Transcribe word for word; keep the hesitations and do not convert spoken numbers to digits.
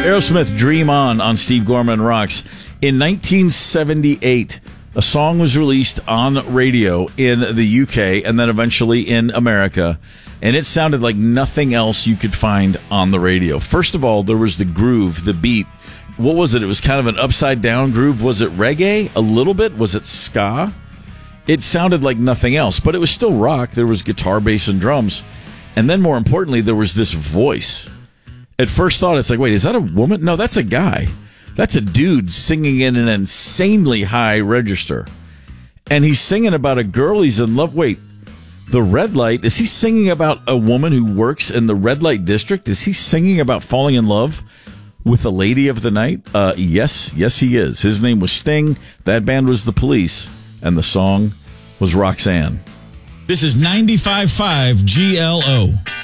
Aerosmith, Dream On on Steve Gorman Rocks. In nineteen seventy-eight, a song was released on radio in the U K and then eventually in America, and it sounded like nothing else you could find on the radio. First of all, there was the groove, the beat. What was it? It was kind of an upside-down groove. Was it reggae? A little bit? Was it ska? It sounded like nothing else, but it was still rock. There was guitar, bass, and drums. And then more importantly, there was this voice. At first thought, it's like, wait, is that a woman? No, that's a guy. That's a dude singing in an insanely high register. And he's singing about a girl he's in love. Wait, the red light? Is he singing about a woman who works in the red light district? Is he singing about falling in love with a lady of the night? Uh, yes, yes, he is. His name was Sting. That band was The Police. And the song was Roxanne. This is ninety-five point five G L O.